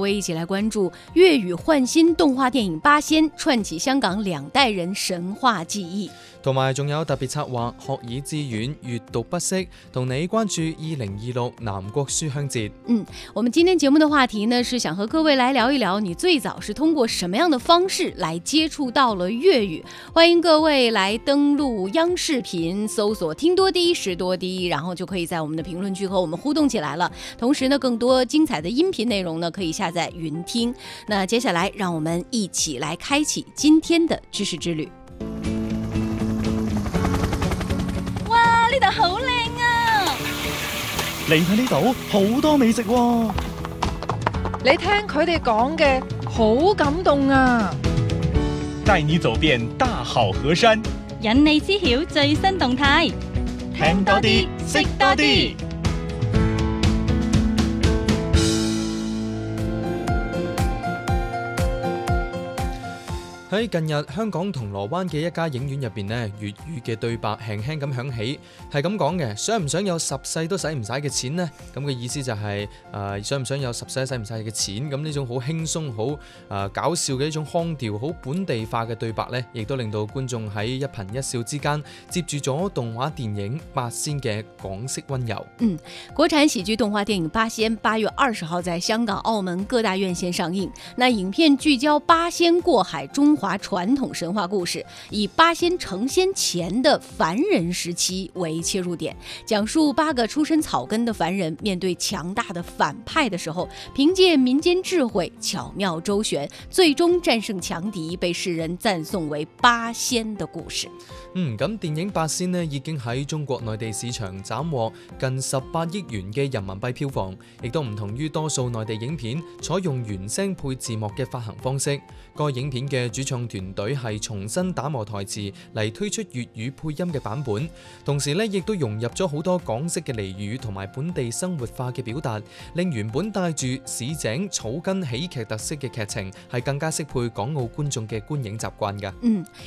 位一起来关注粤语焕新动画電影《八仙》，串起香港兩代人神話記憶。 同埋仲有特別策劃學以致遠，閱讀不息，同你關注2026南國書香節。 我們今天節目的話題呢，是想和各位來聊一聊，你最早是通過什麼樣的方式來接觸到了粵語？歡迎各位來登錄央視頻，搜索聽多啲識多啲，然後就可以在我們的評論區和我們互動起來了。同時呢，更多精彩的音頻內容呢，可以下載雲聽。那接下來，讓我們一起來開啟今天的知識之旅。 哇！呢度好靚啊！ 你睇呢度好多美食喎。 你聽佢哋講嘅好感動啊！ 帶你走遍大好河山， 引你知曉最新動態， 聽多啲，識多啲。 喺近日，香港銅鑼灣嘅一家影院入邊呢，粵語嘅對白輕輕咁響起，係咁講嘅：想唔想有十世都使唔晒嘅錢呢？咁嘅意思就係想唔想有十世都使唔晒嘅錢？咁呢種好輕鬆、好搞笑嘅一種腔調、好本地化嘅對白呢，亦都令到觀眾喺一顰一笑之間，接住咗動畫電影《八仙》嘅港式溫柔。 國產喜劇動畫電影《八仙》8月20號在香港、澳門各大院線上映。那影片聚焦八仙過海中華傳統神話故事，以八仙成仙前的凡人時期為切入點，講述8個出身草根的凡人面對強大的反派的時候，憑借民間智慧巧妙周旋，最終戰勝強敵，被世人讚頌為八仙的故事。 咁電影《八仙》呢已經喺中國內地市場斬獲近18億元嘅人民幣票房，亦都唔同於多數內地影片採用原聲配字幕嘅發行方式。該影片嘅主創團隊係重新打磨台詞嚟推出粵語配音嘅版本，同時呢亦都融入咗好多港式嘅俚語同埋本地生活化嘅表達，令原本帶住市井草根喜劇特色嘅劇情係更加適配港澳觀眾嘅觀影習慣㗎。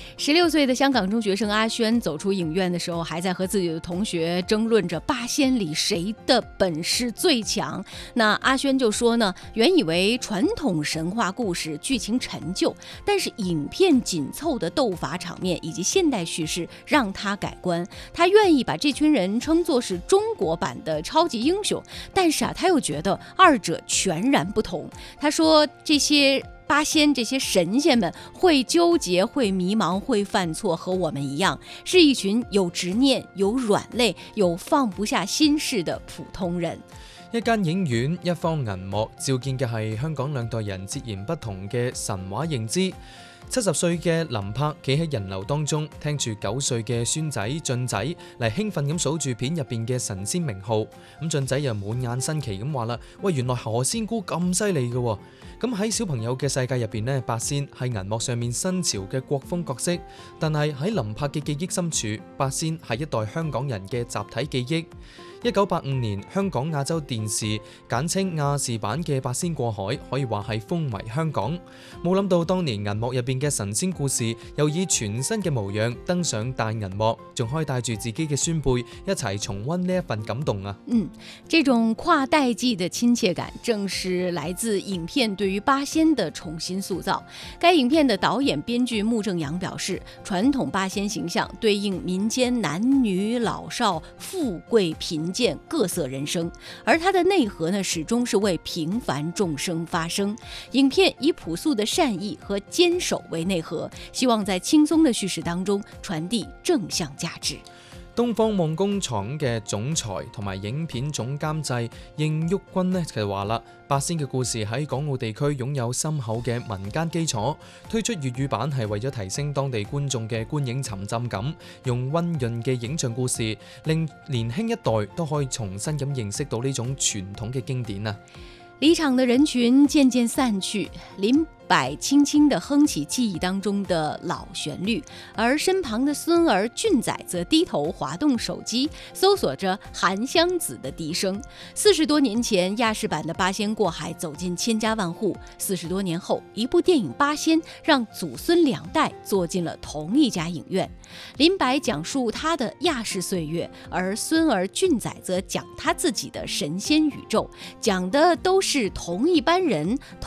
16歲的香港中學生阿軒走出影院的時候，還在和自己的同學爭論着八仙裏誰的本事最強。那阿軒就說呢，原以為傳統神話故事劇情陳舊，但是影片緊湊的鬥法場面以及現代敘事讓他改觀，他願意把這群人稱作是中國版的超級英雄，但是他又覺得二者全然不同。他說這些八仙這些神仙們會糾結、會迷茫、會犯錯，和我們一樣，是一群有執念、有軟肋、有放不下心事的普通人。 一間影院，一方銀幕，照見嘅係香港兩代人截然不同嘅神話認知。70歲嘅林柏企喺人流當中，聽住9歲嘅孫仔俊仔嚟興奮咁數住片入邊嘅神仙名號。咁俊仔又滿眼新奇咁話啦：喂，原來何仙姑咁犀利嘅。咁喺小朋友嘅世界入邊呢，八仙係銀幕上面新潮嘅國風角色，但係喺林柏嘅記憶深處，八仙係一代香港人嘅集體記憶。1985年，香港亞洲電視簡稱亞視版嘅《八仙過海》可以話係風靡香港。冇諗到當年銀幕入邊嘅神仙故事，又以全新嘅模樣登上大銀幕，仲可以帶住自己嘅孫輩一齊重溫呢一份感動啊！ 這種跨代際的親切感，正是來自影片對於八仙的重新塑造。該影片的導演編劇穆正陽表示，傳統八仙形象對應民間男女老少、富貴貧見各色人生，而它的內核呢，始終是為平凡眾生發聲。影片以樸素的善意和堅守為內核，希望在輕鬆的敘事當中傳遞正向價值。 東方夢工廠嘅總裁同埋影片總監製應旭君呢就話啦，八仙嘅故事喺港澳地區擁有深厚嘅民間基礎，推出粵語版係為咗提升當地觀眾嘅觀影沉浸感，用溫潤嘅影像故事，令年輕一代都可以重新咁認識到呢種傳統嘅經典啊！ 離場的人群漸漸散去，林柏輕輕地哼起記憶當中的老旋律，而身旁的孫兒俊仔則低頭滑動手機，搜索着韓湘子的笛聲。40多年前，亞視版的《八仙過海》走進千家萬戶；40多年後，一部電影《八仙》讓祖孫兩代坐進了同一家影院。林柏講述他的亞視歲月，而孫兒俊仔則講他自己的神仙宇宙，講的都是同一班人。